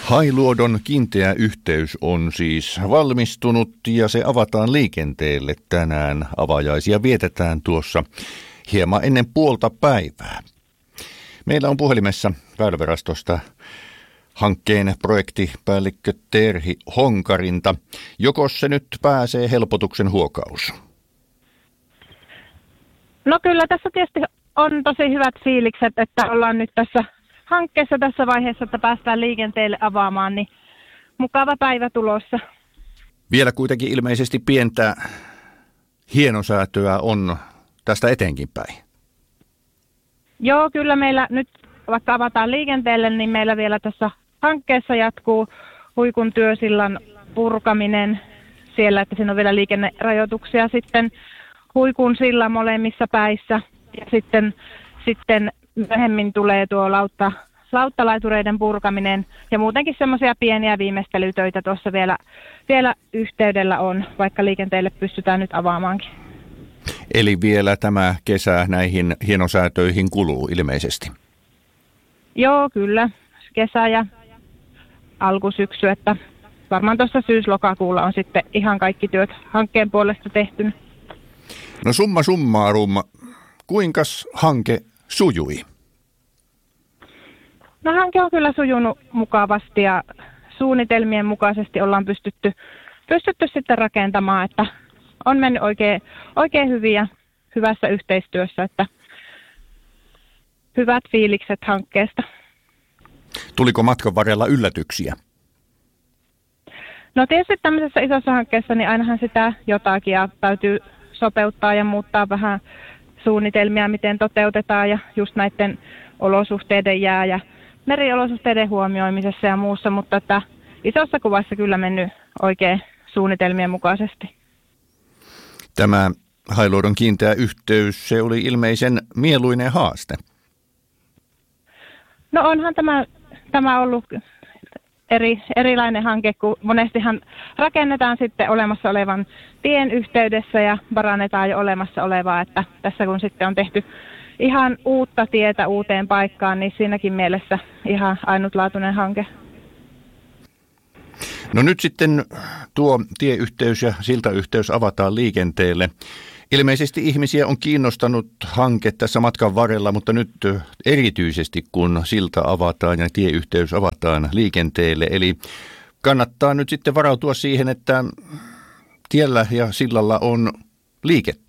Hailuodon kiinteä yhteys on siis valmistunut ja se avataan liikenteelle tänään. Avajaisia vietetään tuossa hieman ennen puolta päivää. Meillä on puhelimessa Väylävirastosta hankkeen projektipäällikkö Terhi Honkarinta. Joko se nyt pääsee helpotuksen huokaus? No kyllä tässä tietysti on tosi hyvät fiilikset, että ollaan nyt tässä hankkeessa tässä vaiheessa, että päästään liikenteelle avaamaan, niin mukava päivä tulossa. Vielä kuitenkin ilmeisesti pientä hienosäätöä on tästä eteenkin päin. Joo, kyllä meillä nyt, vaikka avataan liikenteelle, niin meillä vielä tässä hankkeessa jatkuu Huikun työsillan purkaminen siellä, että siinä on vielä liikennerajoituksia sitten Huikun sillan molemmissa päissä. Ja sitten myöhemmin tulee tuo lauttalaitureiden purkaminen ja muutenkin semmoisia pieniä viimeistelytöitä tuossa vielä yhteydellä on, vaikka liikenteelle pystytään nyt avaamaankin. Eli vielä tämä kesä näihin hienosäätöihin kuluu ilmeisesti? Joo, kyllä. Kesä ja alkusyksy, että varmaan tuossa syys-lokakuulla on sitten ihan kaikki työt hankkeen puolesta tehty. No summa summarum, kuinkas hanke sujui? No hanke on kyllä sujunut mukavasti ja suunnitelmien mukaisesti ollaan pystytty sitten rakentamaan, että on mennyt oikein hyvin ja hyvässä yhteistyössä, että hyvät fiilikset hankkeesta. Tuliko matkan varrella yllätyksiä? No tietysti tämmöisessä isossa hankkeessa niin ainahan sitä jotakin ja täytyy sopeuttaa ja muuttaa vähän suunnitelmia, miten toteutetaan ja just näiden olosuhteiden jää ja meriolosuhteiden huomioimisessa ja muussa, mutta että isossa kuvassa kyllä mennyt oikein suunnitelmien mukaisesti. Tämä Hailuodon kiinteä yhteys, se oli ilmeisen mieluinen haaste. No onhan tämä ollut erilainen hanke, kun monestihan rakennetaan sitten olemassa olevan tien yhteydessä ja parannetaan jo olemassa olevaa, että tässä kun sitten on tehty ihan uutta tietä uuteen paikkaan, niin siinäkin mielessä ihan ainutlaatuinen hanke. No nyt sitten tuo tieyhteys ja siltayhteys avataan liikenteelle. Ilmeisesti ihmisiä on kiinnostanut hanke tässä matkan varrella, mutta nyt erityisesti kun silta avataan ja tieyhteys avataan liikenteelle. Eli kannattaa nyt sitten varautua siihen, että tiellä ja sillalla on liikettä.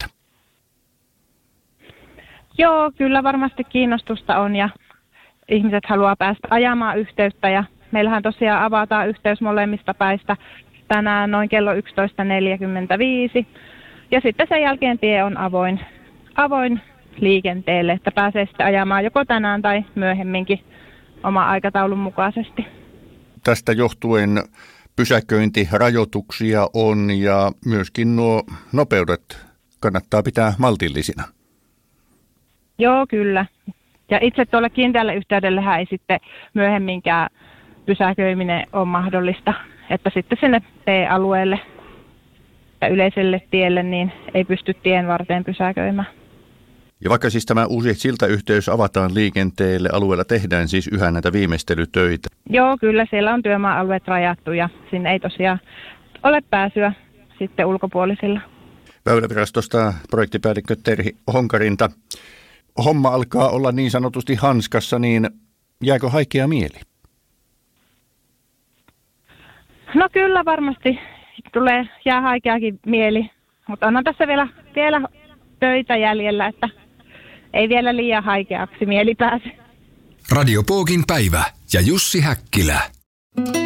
Joo, kyllä varmasti kiinnostusta on ja ihmiset haluaa päästä ajamaan yhteyttä ja meillähän tosiaan avataan yhteys molemmista päistä tänään noin kello 11.45 ja sitten sen jälkeen tie on avoin liikenteelle, että pääsee sitten ajamaan joko tänään tai myöhemminkin oma aikataulun mukaisesti. Tästä johtuen pysäköintirajoituksia on ja myöskin nuo nopeudet kannattaa pitää maltillisina. Joo, kyllä. Ja itse tuolle kiinteälle yhteydellähän ei sitten myöhemminkään pysäköiminen ole mahdollista, että sitten sinne T-alueelle ja yleiselle tielle niin ei pysty tien varteen pysäköimään. Ja vaikka siis tämä uusi siltayhteys avataan liikenteelle, alueella tehdään siis yhä näitä viimeistelytöitä? Joo, kyllä siellä on työmaa-alueet rajattu ja sinne ei tosiaan ole pääsyä sitten ulkopuolisilla. Väylävirastosta projektipäällikkö Terhi Honkarinta. Homma alkaa olla niin sanotusti hanskassa, niin jääkö haikea mieli? No kyllä varmasti jää haikeakin mieli, mutta onhan tässä vielä töitä jäljellä, että ei vielä liian haikeaksi mieli pääse. Radio Pookin päivä ja Jussi Häkkilä.